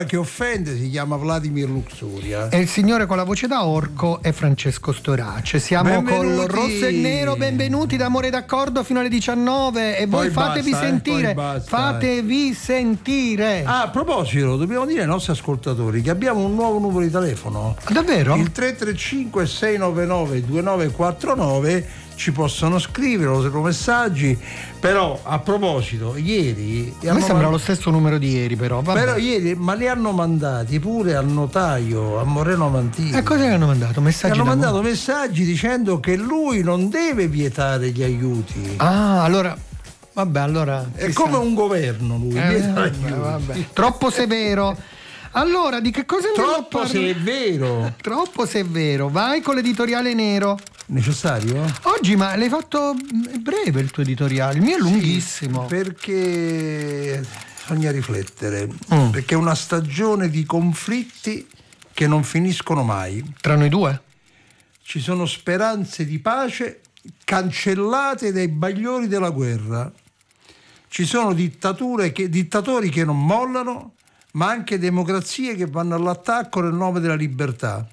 che offende si chiama Vladimir Luxuria. E il signore con la voce da orco è Francesco Storace. Siamo con lo rosso e nero, benvenuti da Amore d'accordo fino alle 19 e voi fatevi sentire. Fatevi sentire. Ah, a proposito, dobbiamo dire ai nostri ascoltatori che abbiamo un nuovo numero di telefono. Davvero? Il 335 699 2949. Ci possono scrivere i loro messaggi. Però a proposito, ieri a me sembra lo stesso numero di ieri, però ieri ma li hanno mandati pure al notaio a Moreno Mantini. E cosa gli hanno mandato? Messaggi? Hanno mandato messaggi dicendo che lui non deve vietare gli aiuti. Ah, allora è come un governo lui, vieta gli aiuti. Vabbè. Troppo severo. Allora, di che cosa andiamo a parlare? Se è vero. Troppo se è vero. Vai con l'editoriale nero. Necessario? Oggi, ma l'hai fatto breve il tuo editoriale, il mio è lunghissimo. Perché bisogna riflettere, perché è una stagione di conflitti che non finiscono mai. Tra noi due? Ci sono speranze di pace cancellate dai bagliori della guerra. Ci sono dittatori che non mollano, ma anche democrazie che vanno all'attacco nel nome della libertà.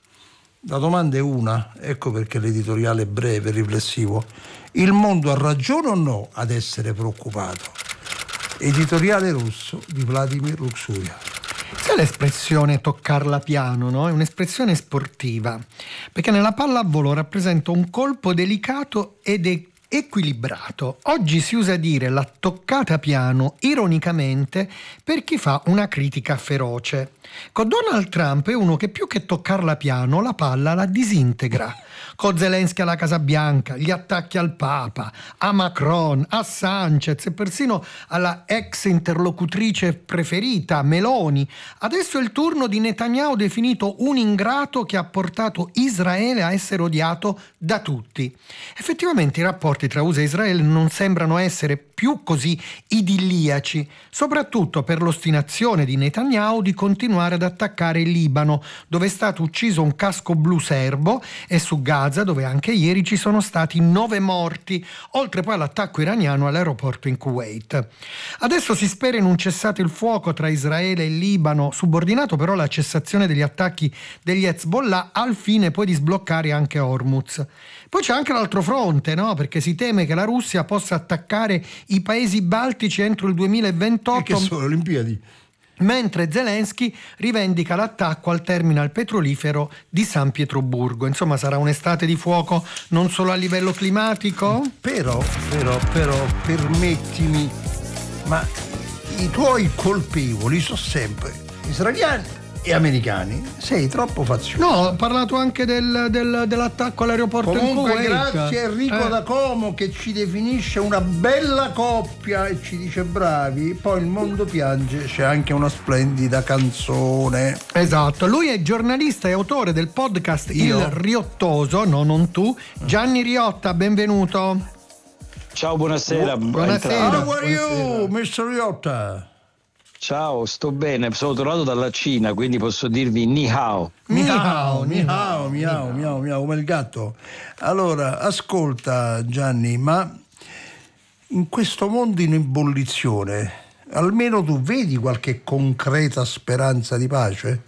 La domanda è una, ecco perché l'editoriale è breve e riflessivo. Il mondo ha ragione o no ad essere preoccupato? Editoriale russo di Vladimir Luxuria. Sai l'espressione toccarla piano, no? È un'espressione sportiva, perché nella pallavolo rappresenta un colpo delicato ed equilibrato. Oggi si usa dire la toccata piano ironicamente per chi fa una critica feroce. Con Donald Trump è uno che più che toccarla piano la palla la disintegra. Con Zelensky alla Casa Bianca, gli attacchi al Papa, a Macron, a Sanchez e persino alla ex interlocutrice preferita, Meloni. Adesso è il turno di Netanyahu, definito un ingrato che ha portato Israele a essere odiato da tutti. Effettivamente i rapporti tra USA e Israele non sembrano essere più così idilliaci, soprattutto per l'ostinazione di Netanyahu di continuare ad attaccare il Libano, dove è stato ucciso un casco blu serbo, e su Gaza, dove anche ieri ci sono stati 9 morti, oltre poi all'attacco iraniano all'aeroporto in Kuwait. Adesso si spera in un cessate il fuoco tra Israele e il Libano, subordinato però alla cessazione degli attacchi degli Hezbollah, al fine poi di sbloccare anche Hormuz. Poi c'è anche l'altro fronte, no? Perché si teme che la Russia possa attaccare i paesi baltici entro il 2028. E che sono le Olimpiadi. Mentre Zelensky rivendica l'attacco al terminal petrolifero di San Pietroburgo. Insomma, sarà un'estate di fuoco non solo a livello climatico? Però, permettimi, ma i tuoi colpevoli sono sempre israeliani e americani. Sei troppo fazioso. No, ho parlato anche dell'attacco all'aeroporto in Kuwait. Grazie a Enrico da Como che ci definisce una bella coppia e ci dice bravi. Poi il mondo piange, c'è anche una splendida canzone. Esatto, lui è giornalista e autore del podcast Il Riottoso, no, non tu. Gianni Riotta, benvenuto. Ciao, buonasera. Buonasera. How are you, Mr. Riotta? Ciao, sto bene, sono tornato dalla Cina, quindi posso dirvi ni hao. Miau, come il gatto. Allora, ascolta Gianni, ma in questo mondo in ebollizione, almeno tu vedi qualche concreta speranza di pace?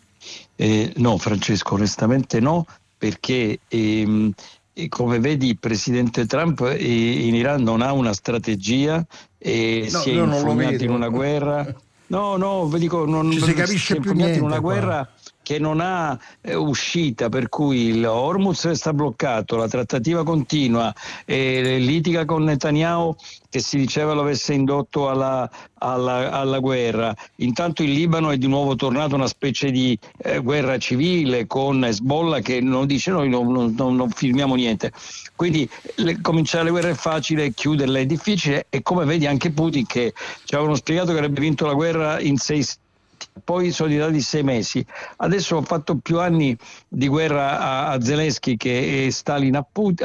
No, Francesco, onestamente no, perché come vedi il presidente Trump in Iran non ha una strategia e si è infognato in una guerra. No, vi dico, non si capisce più niente in una guerra che non ha uscita, per cui l'Hormuz sta bloccato, la trattativa continua, litiga con Netanyahu che si diceva lo avesse indotto alla guerra. Intanto il Libano è di nuovo tornato una specie di guerra civile con Hezbollah che non dice noi non firmiamo niente. Quindi cominciare le guerre è facile, chiuderle è difficile, e come vedi anche Putin, che ci avevano spiegato che avrebbe vinto la guerra in 6 poi sono diventati 6 mesi. Adesso ho fatto più anni di guerra a Zelensky che Stalin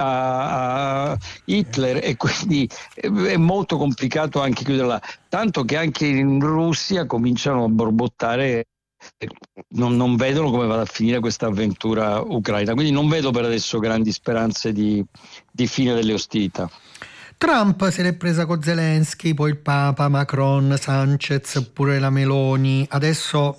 a Hitler, e quindi è molto complicato anche chiuderla, tanto che anche in Russia cominciano a borbottare, non vedono come vada a finire questa avventura ucraina, quindi non vedo per adesso grandi speranze di fine delle ostilità. Trump se l'è presa con Zelensky, poi il Papa, Macron, Sanchez, oppure la Meloni. Adesso